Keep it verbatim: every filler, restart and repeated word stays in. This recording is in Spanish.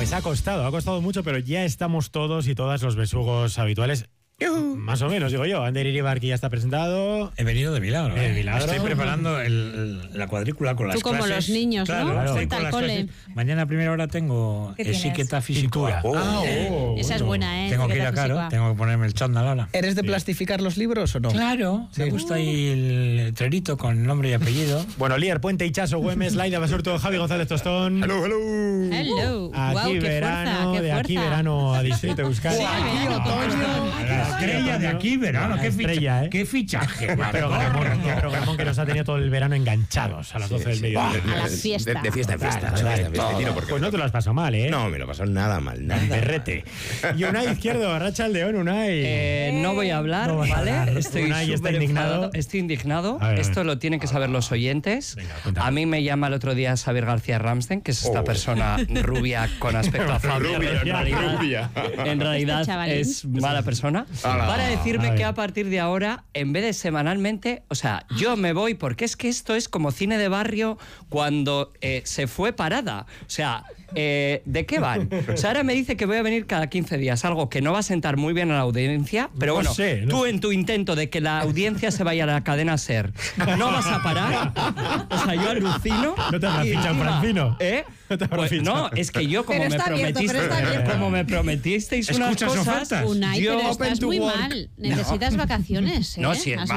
Pues ha costado, ha costado mucho, pero ya estamos todos y todas los besugos habituales. Uh, más o menos, digo yo. Ander Iribarki ya está presentado. He venido de milagro. Eh, milagro. Estoy preparando el, la cuadrícula con las Tú como clases. los niños, claro, ¿no? Claro, Vuelta con al las cole. clases. Mañana a primera hora tengo etiqueta física. Oh, ah, oh, Esa es bueno. buena, ¿eh? Tengo que ir a Etiqueta Caro, física. tengo que ponerme el chándal ahora. ¿Eres de plastificar los libros o no? Claro, me gusta ahí el letrerito con nombre y apellido. Bueno, Lier Puente, Ichazo, Güemes, Laida Basurto, Javi González Tostón. Hello, hello. Hello. Aquí Guau, qué verano, fuerza, qué de aquí fuerza. verano a Distrito Euskadi. Sí, verano, con Tostón. La estrella de aquí, verano. La ¿Qué, estrella, ficha, ¿eh? ¿Qué fichaje? Qué programón, qué programón que nos ha tenido todo el verano enganchados a las doce del mediodía. A la fiesta. De, de fiesta en fiesta. Claro, de fiesta en claro. fiesta. Tiro porque Pues no te lo has pasado mal, ¿eh? No, me lo pasó nada mal. Nada. Berrete. Y Unai Izquierdo, Arracha Aldeón, Unai. Eh, no voy a hablar, No vas a ¿vale? hablar. Estoy Unai está súper indignado. enfadado. Estoy indignado. A ver, a ver. Esto lo tienen que saber los oyentes. Venga, cuéntame. A mí me llama el otro día Xavier García Ramsten, que es esta Oh. persona rubia con aspecto afable. Rubia, en realidad, rubia. en realidad Este chavalín. es mala persona. Ala. Para A decirme ver. que a partir de ahora, en vez de semanalmente, o sea, yo me voy porque es que esto es como cine de barrio cuando eh, se fue Parada. O sea, eh, ¿de qué van? O sea, ahora me dice que voy a venir cada quince días, algo que no va a sentar muy bien a la audiencia, pero No bueno, sé, no tú sé. en tu intento de que la audiencia se vaya a la cadena SER, no vas a parar. O sea, yo alucino. ¿No te habrás y fichado en encima, Francino? ¿eh? ¿No te habrás Pues fichado? no, es que yo como Pero me está abierto, pero prometisteis, está abierto. como me prometisteis unas ¿Escuchas cosas, ofertas? Unai, yo pero Open estás to muy work. mal. Necesitas vacaciones, ¿eh? No, sí, Has